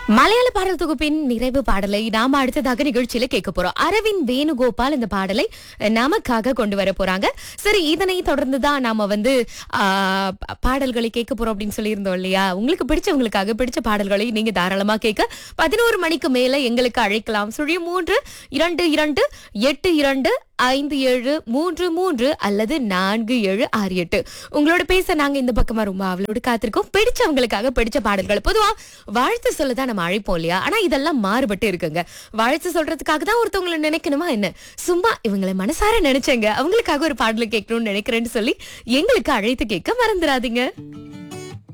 மலையாள பாடல் தொகுப்பின் நிறைவு பாடலை நாம அடுத்ததாக நிகழ்ச்சியில கேட்க போறோம். அரவிந்த் வேணுகோபால் இந்த பாடலை நமக்காக கொண்டு வர போறாங்க. சரி, இதனை தொடர்ந்துதான் நாம பாடல்களை கேட்க போறோம் அப்படின்னு சொல்லியிருந்தோம் இல்லையா? உங்களுக்கு பிடிச்சவங்களுக்காக பிடிச்ச பாடல்களை நீங்க தாராளமா கேட்க 11 மணிக்கு மேல எங்களுக்கு அழைக்கலாம். 0322825733 அல்லது 4768. உங்களோட பேச நாங்க இந்த பக்கமா ரொம்ப அவளோடு காத்திருக்கோம். பிடிச்சவங்களுக்காக பிடிச்ச பாடல்கள். பொதுவா வாழ்த்து சொல்லதான் நம்ம அழைப்போம் இல்லையா? ஆனா இதெல்லாம் மாறுபட்டு இருக்குங்க. வாழ்த்து சொல்றதுக்காக தான் ஒருத்தவங்களை நினைக்கணுமா என்ன? சும்மா இவங்களை மனசார நினைச்சேங்க, அவங்களுக்காக ஒரு பாடலை கேட்கணும்னு நினைக்கிறேன்னு சொல்லி எங்களுக்கு அழைத்து கேட்க மறந்துடாதீங்க.